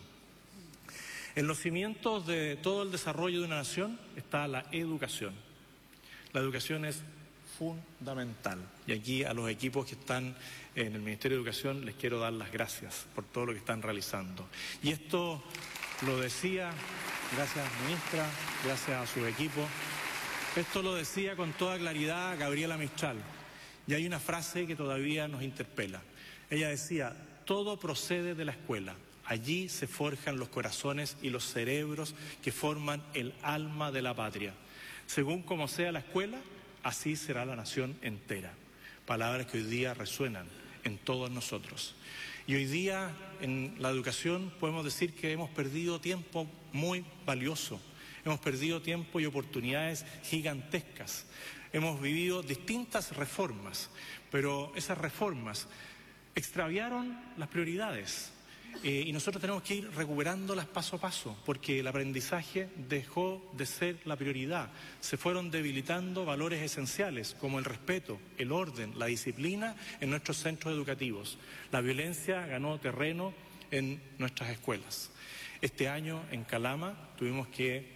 En los cimientos de todo el desarrollo de una nación está la educación. La educación es fundamental. Y aquí a los equipos que están en el Ministerio de Educación les quiero dar las gracias por todo lo que están realizando. Y esto lo decía, gracias ministra, gracias a su equipo, esto lo decía con toda claridad Gabriela Mistral. Y hay una frase que todavía nos interpela. Ella decía, todo procede de la escuela. Allí se forjan los corazones y los cerebros que forman el alma de la patria. Según como sea la escuela, así será la nación entera. Palabras que hoy día resuenan en todos nosotros. Y hoy día en la educación podemos decir que hemos perdido tiempo muy valioso. Hemos perdido tiempo y oportunidades gigantescas. Hemos vivido distintas reformas, pero esas reformas extraviaron las prioridades. Y nosotros tenemos que ir recuperándolas paso a paso, porque el aprendizaje dejó de ser la prioridad. Se fueron debilitando valores esenciales como el respeto, el orden, la disciplina en nuestros centros educativos. La violencia ganó terreno en nuestras escuelas. Este año en Calama tuvimos que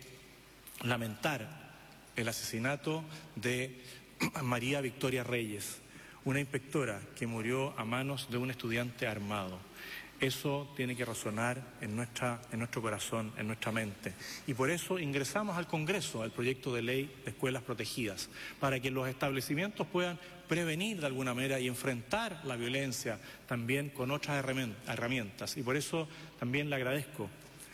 lamentar el asesinato de María Victoria Reyes, una inspectora que murió a manos de un estudiante armado. Eso tiene que resonar en nuestro corazón, en nuestra mente. Y por eso ingresamos al Congreso el proyecto de ley de escuelas protegidas, para que los establecimientos puedan prevenir de alguna manera y enfrentar la violencia también con otras herramientas. Y por eso también le agradezco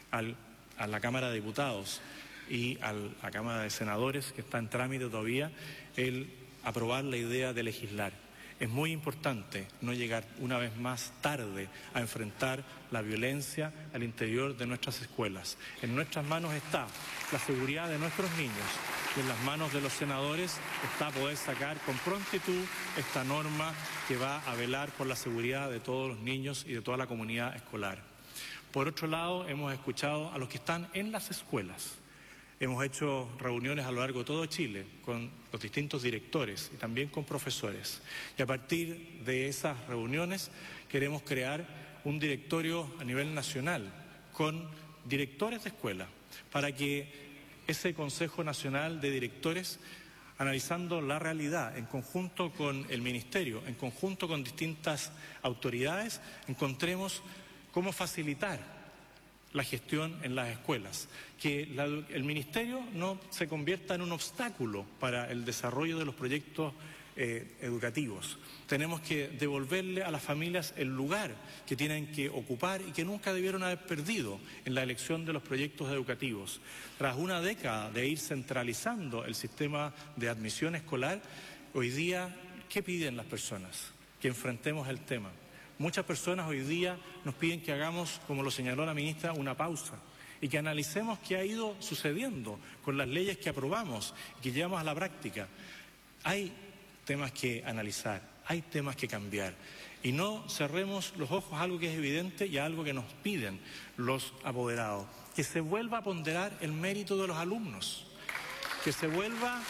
a la Cámara de Diputados y a la Cámara de Senadores, que está en trámite todavía, el aprobar la idea de legislar. Es muy importante no llegar una vez más tarde a enfrentar la violencia al interior de nuestras escuelas. En nuestras manos está la seguridad de nuestros niños y en las manos de los senadores está poder sacar con prontitud esta norma que va a velar por la seguridad de todos los niños y de toda la comunidad escolar. Por otro lado, hemos escuchado a los que están en las escuelas. Hemos hecho reuniones a lo largo de todo Chile con los distintos directores y también con profesores. Y a partir de esas reuniones queremos crear un directorio a nivel nacional con directores de escuela para que ese Consejo Nacional de Directores, analizando la realidad en conjunto con el Ministerio, en conjunto con distintas autoridades, encontremos cómo facilitar la gestión en las escuelas, que el Ministerio no se convierta en un obstáculo para el desarrollo de los proyectos educativos. Tenemos que devolverle a las familias el lugar que tienen que ocupar y que nunca debieron haber perdido en la elección de los proyectos educativos. Tras una década de ir centralizando el sistema de admisión escolar, hoy día, ¿qué piden las personas? Que enfrentemos el tema. Muchas personas hoy día nos piden que hagamos, como lo señaló la ministra, una pausa y que analicemos qué ha ido sucediendo con las leyes que aprobamos y que llevamos a la práctica. Hay temas que analizar, hay temas que cambiar y no cerremos los ojos a algo que es evidente y a algo que nos piden los apoderados. Que se vuelva a ponderar el mérito de los alumnos, que se vuelva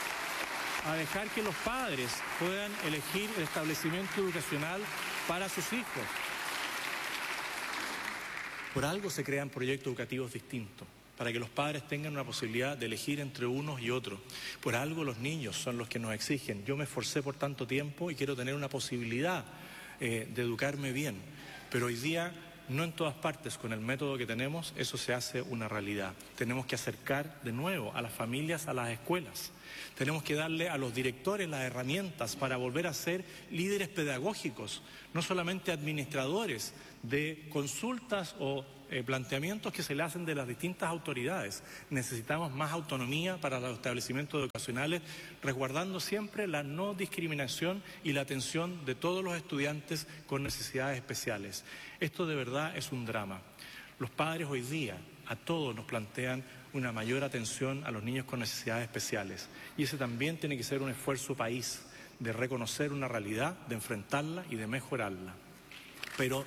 a dejar que los padres puedan elegir el establecimiento educacional para sus hijos. Por algo se crean proyectos educativos distintos, para que los padres tengan una posibilidad de elegir entre unos y otros. Por algo los niños son los que nos exigen. Yo me esforcé por tanto tiempo y quiero tener una posibilidad de educarme bien, pero hoy día no en todas partes con el método que tenemos eso se hace una realidad. Tenemos que acercar de nuevo a las familias a las escuelas. Tenemos que darle a los directores las herramientas para volver a ser líderes pedagógicos, no solamente administradores de consultas o planteamientos que se le hacen de las distintas autoridades. Necesitamos más autonomía para los establecimientos educacionales, resguardando siempre la no discriminación y la atención de todos los estudiantes con necesidades especiales. Esto de verdad es un drama. Los padres hoy día a todos nos plantean una mayor atención a los niños con necesidades especiales. Y ese también tiene que ser un esfuerzo país, de reconocer una realidad, de enfrentarla y de mejorarla. Pero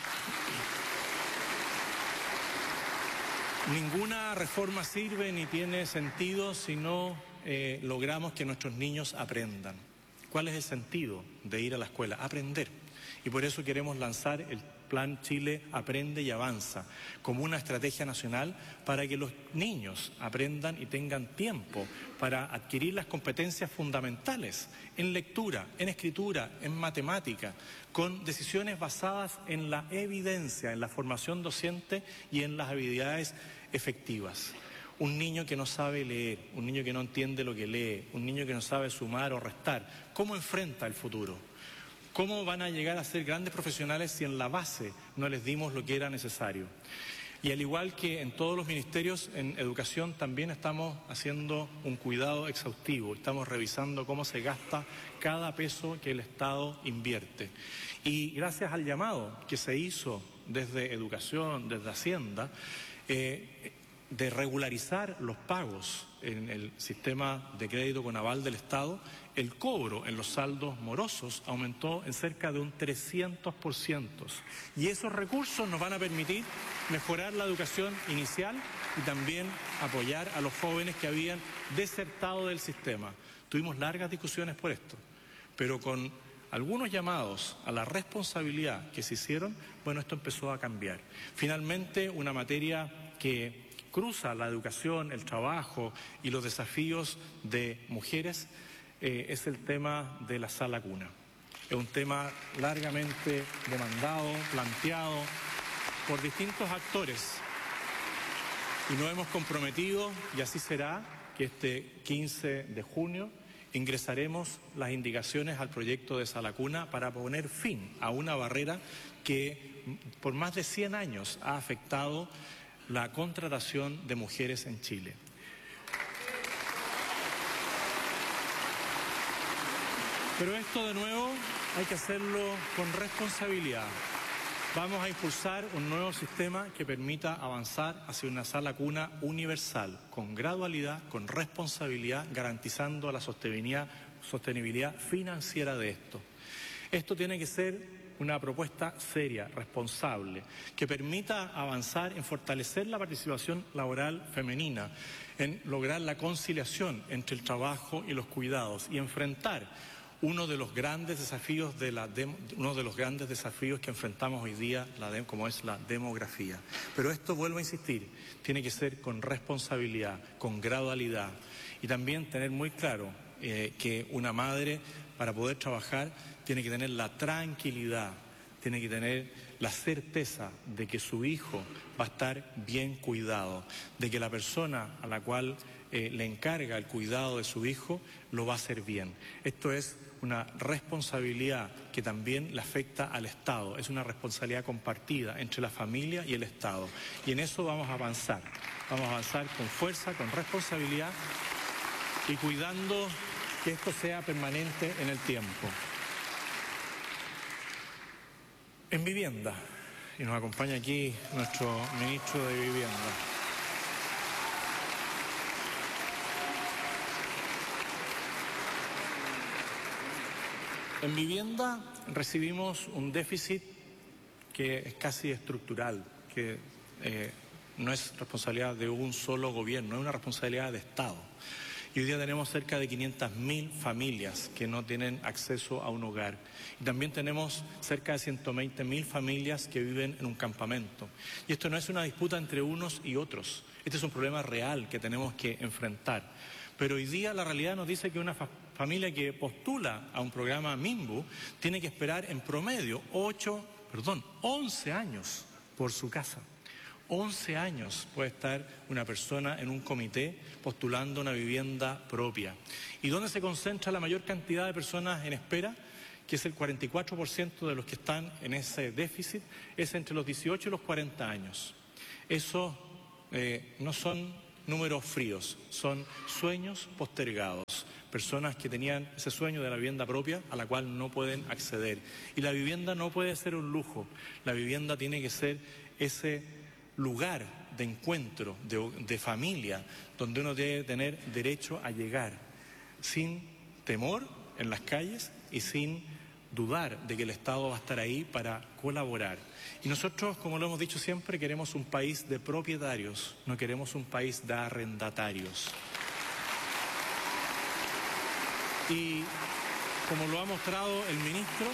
ninguna reforma sirve ni tiene sentido si no logramos que nuestros niños aprendan. ¿Cuál es el sentido de ir a la escuela? Aprender. Y por eso queremos lanzar el Plan Chile Aprende y Avanza como una estrategia nacional para que los niños aprendan y tengan tiempo para adquirir las competencias fundamentales en lectura, en escritura, en matemática, con decisiones basadas en la evidencia, en la formación docente y en las habilidades efectivas. Un niño que no sabe leer, un niño que no entiende lo que lee, un niño que no sabe sumar o restar, ¿cómo enfrenta el futuro? ¿Cómo van a llegar a ser grandes profesionales si en la base no les dimos lo que era necesario? Y al igual que en todos los ministerios, en educación también estamos haciendo un cuidado exhaustivo, estamos revisando cómo se gasta cada peso que el Estado invierte. Y gracias al llamado que se hizo desde Educación, desde Hacienda, de regularizar los pagos en el sistema de crédito con aval del Estado, el cobro en los saldos morosos aumentó en cerca de un 300%. Y esos recursos nos van a permitir mejorar la educación inicial y también apoyar a los jóvenes que habían desertado del sistema. Tuvimos largas discusiones por esto, pero con algunos llamados a la responsabilidad que se hicieron, bueno, esto empezó a cambiar. Finalmente, una materia que cruza la educación, el trabajo y los desafíos de mujeres es el tema de la sala cuna. Es un tema largamente demandado, planteado por distintos actores y nos hemos comprometido, y así será, que este 15 de junio ingresaremos las indicaciones al proyecto de sala cuna para poner fin a una barrera que por más de 100 años ha afectado la contratación de mujeres en Chile. Pero esto de nuevo hay que hacerlo con responsabilidad. Vamos a impulsar un nuevo sistema que permita avanzar hacia una sala cuna universal, con gradualidad, con responsabilidad, garantizando la sostenibilidad financiera de esto. Esto tiene que ser una propuesta seria, responsable, que permita avanzar en fortalecer la participación laboral femenina, en lograr la conciliación entre el trabajo y los cuidados y enfrentar uno de los grandes desafíos que enfrentamos hoy día, como es la demografía. Pero esto, vuelvo a insistir, tiene que ser con responsabilidad, con gradualidad y también tener muy claro que una madre, para poder trabajar, tiene que tener la tranquilidad, tiene que tener la certeza de que su hijo va a estar bien cuidado, de que la persona a la cual le encarga el cuidado de su hijo lo va a hacer bien. Esto es una responsabilidad que también le afecta al Estado, es una responsabilidad compartida entre la familia y el Estado. Y en eso vamos a avanzar con fuerza, con responsabilidad y cuidando que esto sea permanente en el tiempo. En vivienda, y nos acompaña aquí nuestro ministro de Vivienda. En vivienda recibimos un déficit que es casi estructural, que no es responsabilidad de un solo gobierno, es una responsabilidad de Estado. Y hoy día tenemos cerca de 500.000 familias que no tienen acceso a un hogar. Y también tenemos cerca de 120.000 familias que viven en un campamento. Y esto no es una disputa entre unos y otros. Este es un problema real que tenemos que enfrentar. Pero hoy día la realidad nos dice que una familia que postula a un programa MIMBU tiene que esperar en promedio 11 años por su casa. 11 años puede estar una persona en un comité postulando una vivienda propia. ¿Y dónde se concentra la mayor cantidad de personas en espera? Que es el 44% de los que están en ese déficit, es entre los 18 y los 40 años. Eso no son números fríos, son sueños postergados. Personas que tenían ese sueño de la vivienda propia a la cual no pueden acceder. Y la vivienda no puede ser un lujo, la vivienda tiene que ser ese lugar de encuentro, de familia, donde uno debe tener derecho a llegar, sin temor en las calles y sin dudar de que el Estado va a estar ahí para colaborar. Y nosotros, como lo hemos dicho siempre, queremos un país de propietarios, no queremos un país de arrendatarios. Y como lo ha mostrado el ministro,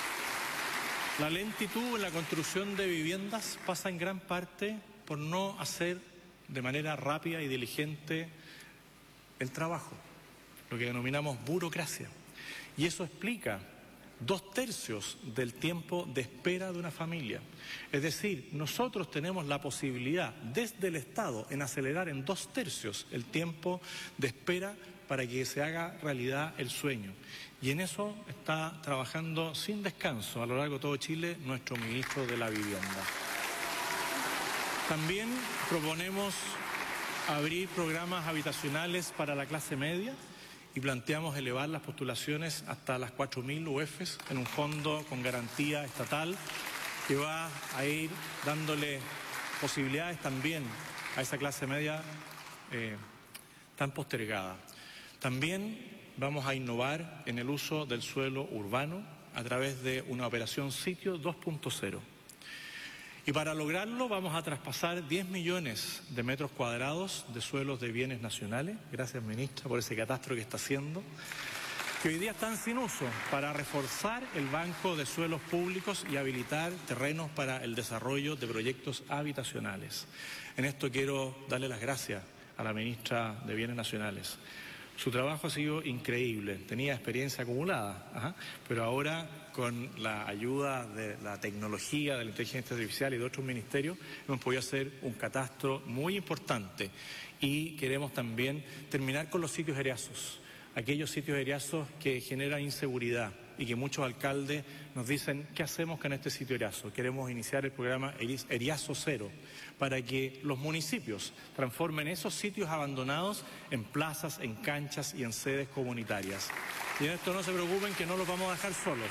la lentitud en la construcción de viviendas pasa en gran parte por no hacer de manera rápida y diligente el trabajo, lo que denominamos burocracia. Y eso explica 2/3 del tiempo de espera de una familia. Es decir, nosotros tenemos la posibilidad desde el Estado en acelerar en 2/3 el tiempo de espera para que se haga realidad el sueño. Y en eso está trabajando sin descanso a lo largo de todo Chile nuestro ministro de la Vivienda. También proponemos abrir programas habitacionales para la clase media y planteamos elevar las postulaciones hasta las 4.000 UFs en un fondo con garantía estatal que va a ir dándole posibilidades también a esa clase media tan postergada. También vamos a innovar en el uso del suelo urbano a través de una operación Sitio 2.0. Y para lograrlo vamos a traspasar 10 millones de metros cuadrados de suelos de bienes nacionales, gracias ministra por ese catastro que está haciendo, que hoy día están sin uso, para reforzar el banco de suelos públicos y habilitar terrenos para el desarrollo de proyectos habitacionales. En esto quiero darle las gracias a la ministra de Bienes Nacionales. Su trabajo ha sido increíble, tenía experiencia acumulada, pero ahora con la ayuda de la tecnología, de la inteligencia artificial y de otros ministerios, hemos podido hacer un catastro muy importante y queremos también terminar con los sitios eriazos, aquellos sitios eriazos que generan inseguridad y que muchos alcaldes nos dicen, ¿qué hacemos con este sitio eriazo? Queremos iniciar el programa Eriazo Cero, para que los municipios transformen esos sitios abandonados en plazas, en canchas y en sedes comunitarias. Y en esto no se preocupen que no los vamos a dejar solos.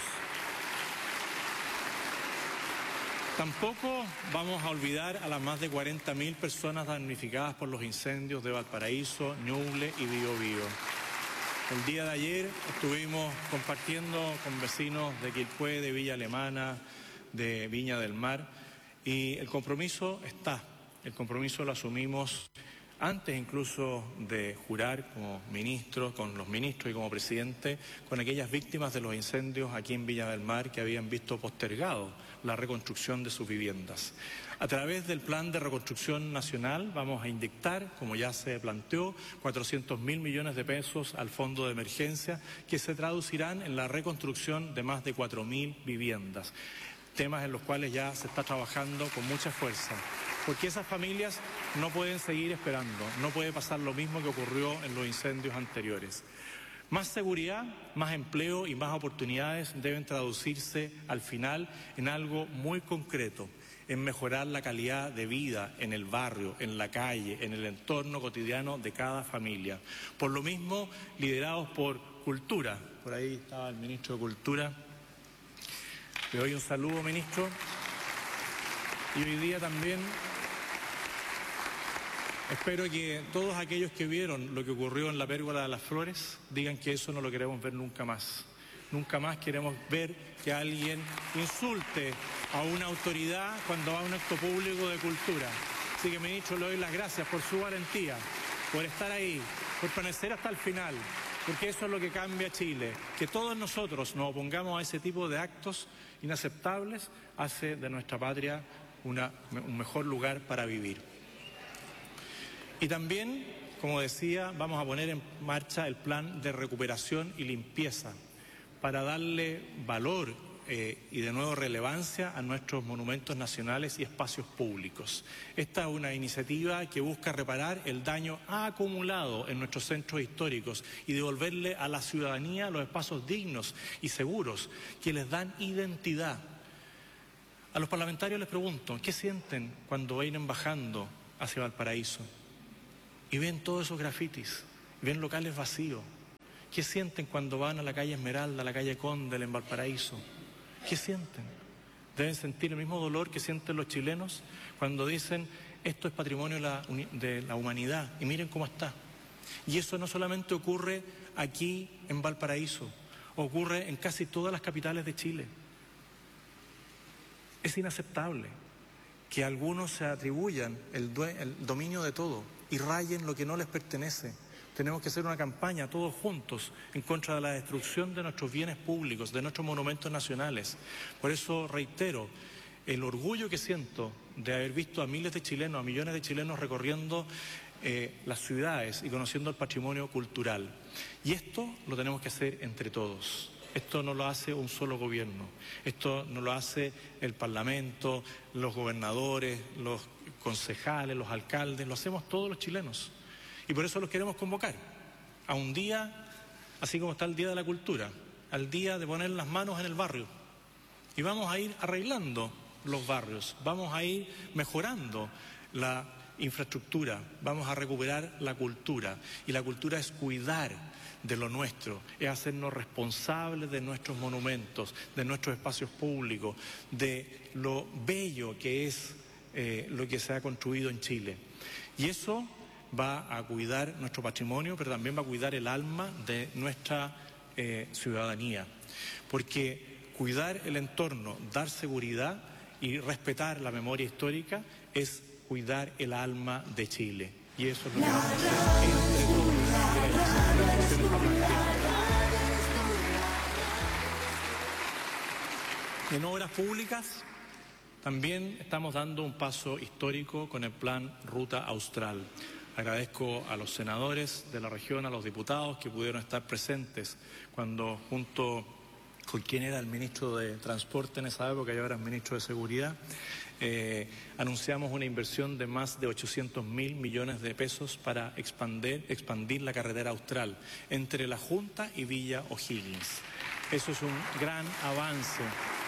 Tampoco vamos a olvidar a las más de 40.000 personas damnificadas por los incendios de Valparaíso, Ñuble y Biobío. El día de ayer estuvimos compartiendo con vecinos de Quilpué, de Villa Alemana, de Viña del Mar, y el compromiso está, el compromiso lo asumimos antes incluso de jurar como ministro, con los ministros y como presidente, con aquellas víctimas de los incendios aquí en Viña del Mar que habían visto postergado la reconstrucción de sus viviendas. A través del Plan de Reconstrucción Nacional vamos a inyectar, como ya se planteó, 400.000 millones de pesos al Fondo de Emergencia que se traducirán en la reconstrucción de más de 4.000 viviendas. Temas en los cuales ya se está trabajando con mucha fuerza, porque esas familias no pueden seguir esperando, no puede pasar lo mismo que ocurrió en los incendios anteriores. Más seguridad, más empleo y más oportunidades deben traducirse al final en algo muy concreto, en mejorar la calidad de vida en el barrio, en la calle, en el entorno cotidiano de cada familia. Por lo mismo, liderados por Cultura, por ahí estaba el ministro de Cultura. Le doy un saludo, ministro. Y hoy día también espero que todos aquellos que vieron lo que ocurrió en la Pérgola de las Flores digan que eso no lo queremos ver nunca más. Nunca más queremos ver que alguien insulte a una autoridad cuando va a un acto público de cultura. Así que, ministro, le doy las gracias por su valentía, por estar ahí, por permanecer hasta el final, porque eso es lo que cambia Chile. Que todos nosotros nos opongamos a ese tipo de actos inaceptables hace de nuestra patria un mejor lugar para vivir. Y también, como decía, vamos a poner en marcha el plan de recuperación y limpieza para darle valor y de nuevo relevancia a nuestros monumentos nacionales y espacios públicos. Esta es una iniciativa que busca reparar el daño acumulado en nuestros centros históricos y devolverle a la ciudadanía los espacios dignos y seguros que les dan identidad. A los parlamentarios les pregunto, ¿qué sienten cuando vienen bajando hacia Valparaíso y ven todos esos grafitis, ven locales vacíos? ¿Qué sienten cuando van a la calle Esmeralda, a la calle Condel en Valparaíso? ¿Qué sienten? Deben sentir el mismo dolor que sienten los chilenos cuando dicen esto es patrimonio de la humanidad y miren cómo está. Y eso no solamente ocurre aquí en Valparaíso, ocurre en casi todas las capitales de Chile. Es inaceptable que algunos se atribuyan el dominio de todo y rayen lo que no les pertenece. Tenemos que hacer una campaña todos juntos en contra de la destrucción de nuestros bienes públicos, de nuestros monumentos nacionales. Por eso reitero el orgullo que siento de haber visto a miles de chilenos, a millones de chilenos recorriendo las ciudades y conociendo el patrimonio cultural. Y esto lo tenemos que hacer entre todos. Esto no lo hace un solo gobierno, esto no lo hace el Parlamento, los gobernadores, los concejales, los alcaldes, lo hacemos todos los chilenos. Y por eso los queremos convocar a un día, así como está el Día de la Cultura, al día de poner las manos en el barrio. Y vamos a ir arreglando los barrios, vamos a ir mejorando la infraestructura, vamos a recuperar la cultura. Y la cultura es cuidar de lo nuestro, es hacernos responsables de nuestros monumentos, de nuestros espacios públicos, de lo bello que es lo que se ha construido en Chile. Y eso va a cuidar nuestro patrimonio, pero también va a cuidar el alma de nuestra ciudadanía. Porque cuidar el entorno, dar seguridad y respetar la memoria histórica es cuidar el alma de Chile. Y eso es lo que vamos a hacer entre todos. En obras públicas también estamos dando un paso histórico con el plan Ruta Austral. Agradezco a los senadores de la región, a los diputados que pudieron estar presentes cuando, junto con quien era el ministro de Transporte en esa época y ahora es ministro de Seguridad, anunciamos una inversión de más de 800.000 millones de pesos para expandir la carretera austral entre La Junta y Villa O'Higgins. Eso es un gran avance,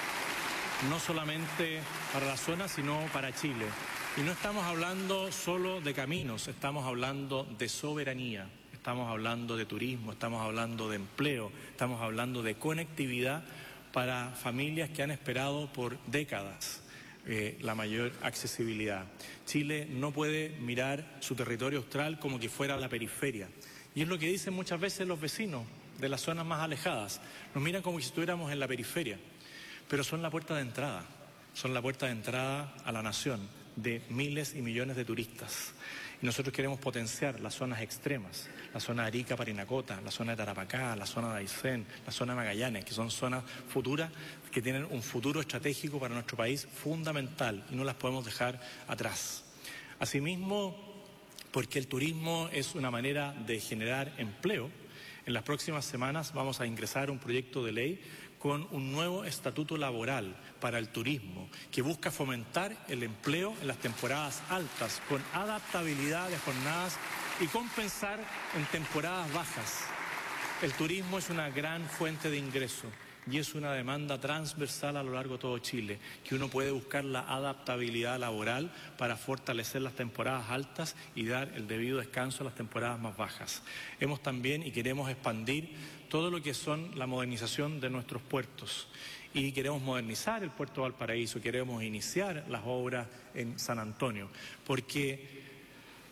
no solamente para la zona, sino para Chile. Y no estamos hablando solo de caminos, estamos hablando de soberanía, estamos hablando de turismo, estamos hablando de empleo, estamos hablando de conectividad para familias que han esperado por décadas la mayor accesibilidad. Chile no puede mirar su territorio austral como que fuera la periferia. Y es lo que dicen muchas veces los vecinos de las zonas más alejadas. Nos miran como si estuviéramos en la periferia, pero son la puerta de entrada. Son la puerta de entrada a la nación de miles y millones de turistas. Y nosotros queremos potenciar las zonas extremas, la zona de Arica, Parinacota, la zona de Tarapacá, la zona de Aysén, la zona de Magallanes, que son zonas futuras que tienen un futuro estratégico para nuestro país fundamental y no las podemos dejar atrás. Asimismo, porque el turismo es una manera de generar empleo, en las próximas semanas vamos a ingresar un proyecto de ley con un nuevo estatuto laboral para el turismo que busca fomentar el empleo en las temporadas altas con adaptabilidad de jornadas y compensar en temporadas bajas. El turismo es una gran fuente de ingreso y es una demanda transversal a lo largo de todo Chile, que uno puede buscar la adaptabilidad laboral para fortalecer las temporadas altas y dar el debido descanso a las temporadas más bajas. Hemos también y queremos expandir todo lo que son la modernización de nuestros puertos y queremos modernizar el puerto de Valparaíso, queremos iniciar las obras en San Antonio, porque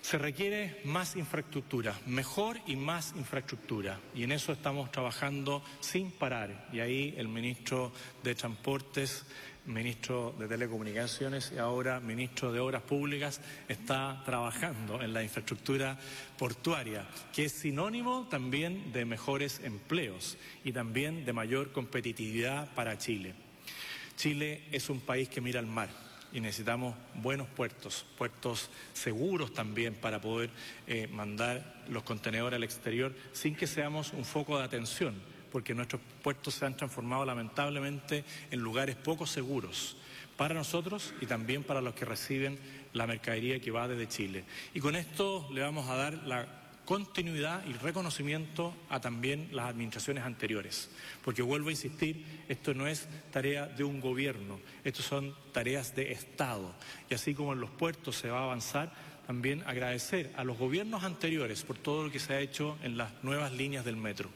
Se requiere más infraestructura, mejor y más infraestructura, y en eso estamos trabajando sin parar. Y ahí el ministro de Transportes, ministro de Telecomunicaciones y ahora ministro de Obras Públicas está trabajando en la infraestructura portuaria, que es sinónimo también de mejores empleos y también de mayor competitividad para Chile. Chile es un país que mira al mar y necesitamos buenos puertos, puertos seguros también para poder mandar los contenedores al exterior sin que seamos un foco de atención, porque nuestros puertos se han transformado lamentablemente en lugares poco seguros para nosotros y también para los que reciben la mercadería que va desde Chile. Y con esto le vamos a dar la continuidad y reconocimiento a también las administraciones anteriores, porque vuelvo a insistir, esto no es tarea de un gobierno, esto son tareas de Estado, y así como en los puertos se va a avanzar, también agradecer a los gobiernos anteriores por todo lo que se ha hecho en las nuevas líneas del metro.